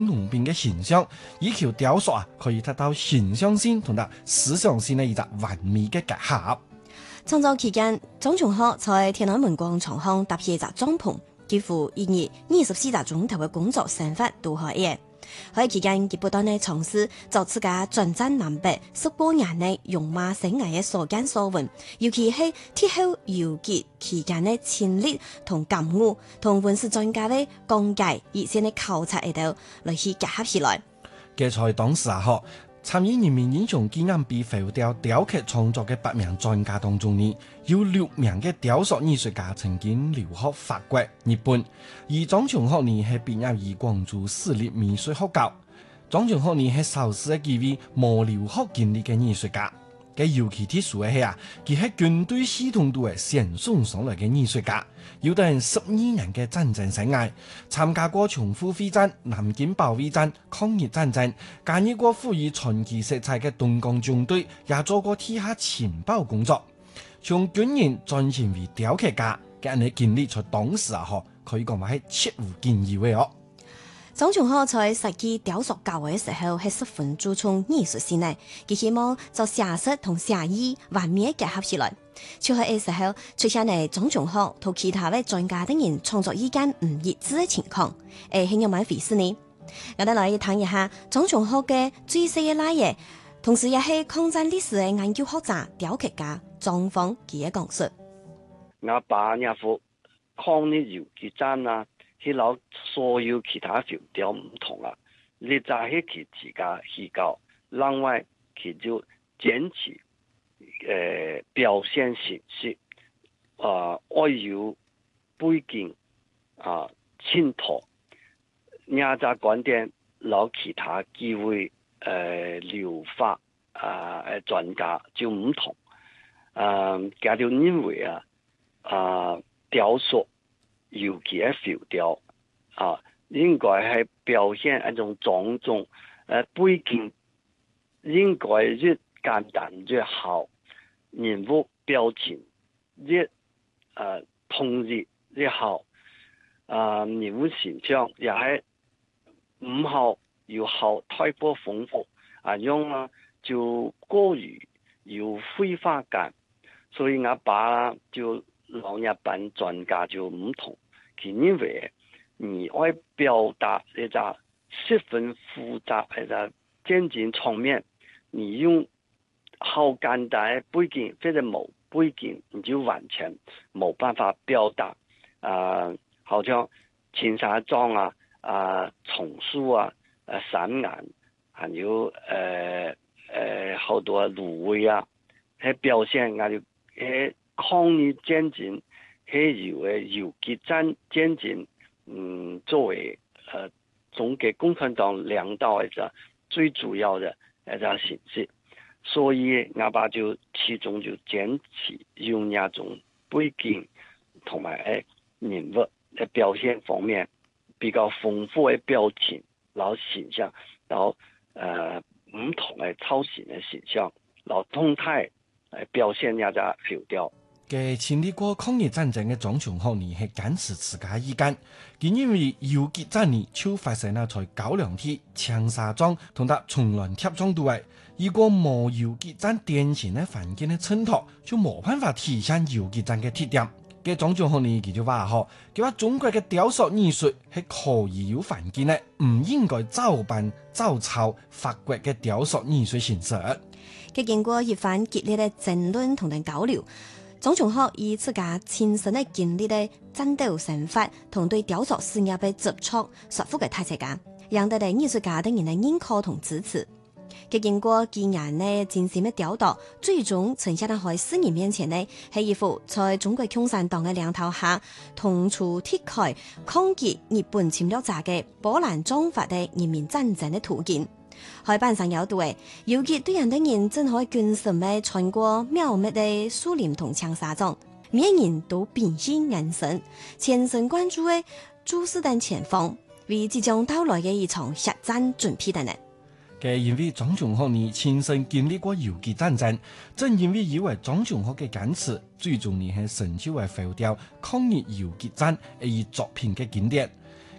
農兵嘅形象，以求雕塑可以達到形象性同埋思想性嘅一個完美嘅結合。 創作期間，張仲學在天安門廣場上搭起一個帳篷，幾乎一日24個鐘頭嘅工作生活都可以。喺期間，佢不斷地嘗試就自家轉戰南北10多年內戎馬生涯嘅所見所聞，尤其係鐵口游擊期間嘅親歷同感悟，同文史專家嘅講解以前嘅考察喺度來去結合起來。 嘅在當時參與人民英雄紀念碑浮雕雕刻創作嘅8名專家當中呢，有6名嘅雕塑藝術家曾經留學法國、日本。而張仲學呢係畢業於廣州市立美術學校。張仲學呢係少數嘅幾位冇留學經歷嘅藝術家。嘅尤其特殊嘅係佢係軍隊系統度嘅選送上來嘅藝術家，有得人12年嘅戰爭生涯，參加過淞滬會戰、南京保衛戰、抗日戰爭，參與過賦予傳奇色彩嘅東江縱隊，也做過地下情報工作。從軍人轉型為雕刻家嘅人嘅經歷，在當時可以講話係切無見意嘅。 張仲學在實際雕塑教學嘅時候係十分注重藝術性嘅，佢希望就寫實同寫意完美結合起來。就喺嘅時候出現嚟張仲學同其他嘅專家等人創作意見唔一致嘅情況，係有咩回事呢？我哋來談一下張仲學嘅最細嘅拉嘢，同時也係抗戰歷史嘅研究學者、雕刻家張芳佢嘅講述。 我把呢副抗日游擊戰啊，佢攞所有其他浮雕唔同啊，你就係佢自家去搞，另外佢就堅持表現形式愛有背景襯托，呢隻觀點攞其他幾位留法專家就唔同，佢就認為雕塑尤其係浮雕應該係表現一種種種背景，應該越簡單越好，人物表情越統一越好，人物形象也係唔好又好，太過豐富用就過於有揮發感，所以我把就老日本專家就唔同，佢認為你愛表達一個十分複雜一個戰爭場面，你用好簡單嘅背景或者冇背景，你就完全冇辦法表達好像青沙莊松樹山岩，還有好多蘆葦係表現我哋抗日戰爭係由游擊戰爭作為中國共產黨領導一個最主要的一個形式，所以我爸就始終就堅持用那種背景同埋人物嘅表現方面比較豐富嘅表情，然後形象，然後唔同嘅造型嘅形象，然後動態嚟表現那個浮雕。 嘅經歷過抗日戰爭嘅張仲學呢係堅持自家意見，佢因為游擊戰呢就發生在高粱地、青沙莊同埋松巒貼莊度位，如果冇游擊戰典型嘅環境嘅襯托，就冇辦法體現游擊戰嘅特點。嘅張仲學呢佢就話佢話中國嘅雕塑藝術係可以有環境嘅，唔應該照搬照抄法國嘅雕塑藝術形式。 佢經過一番激烈嘅爭論同埋交流，張仲學以自家親身嘅經歷嘅戰鬥生活同對雕塑事業嘅執着說服嘅睇法家，讓得嚟藝術家等人嘅認可同支持。佢經過幾年嘅精心嘅雕琢，最終呈現喺世人面前呢，係一幅在中國共產黨嘅領導下，同處鐵開抗擊日本侵略者嘅波瀾壯闊嘅人民戰爭嘅圖景。海板上有對游擊隊人等人真可以捐什麼穿過渺密嘅樹林同青沙莊，每人都屏息凝神，全神貫注嘅注視等前方，為即將到來嘅一場血戰準備等呢。 嘅因為張仲學呢親身經歷過游擊戰爭，正因為以為張仲學嘅堅持，最終呢係成就為浮雕抗日游擊戰一作品嘅經典。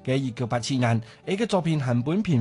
嘅1987年，呢個作品韓本片